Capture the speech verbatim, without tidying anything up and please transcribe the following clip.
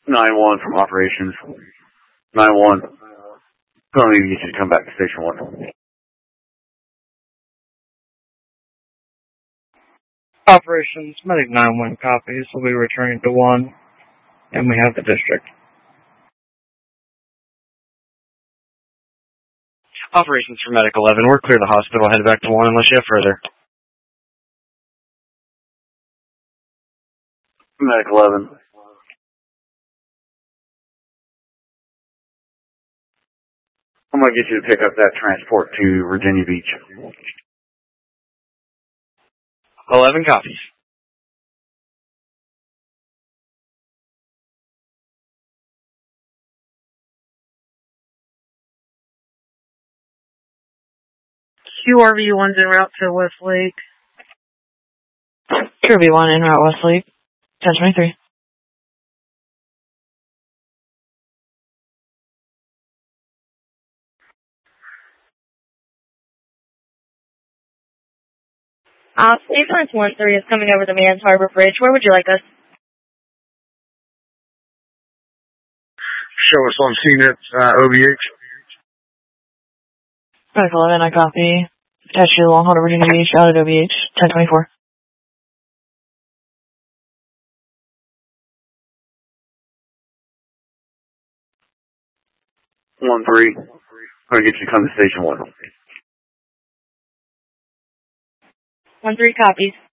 nine one from operations. nine one. Probably need to get you to come back to station one. Operations, Medic nine one copies. We'll be returning to one, and we have the district. Operations for Medic eleven. We're clear the hospital. Head back to one unless you have further. Medic eleven. I'm going to get you to pick up that transport to Virginia Beach. eleven copies. Q R V one's en route to Westlake. Q R V one en route Westlake. ten twenty-three. Uh, Sequence one three is coming over the Mans Harbor Bridge. Where would you like us? Show us on C net, uh, O B H. Medic eleven, I copy. Attach you to Long Haul to Virginia Beach, out at O B H, ten twenty-four. one three. I'm going to get you to come to station one. one three copies.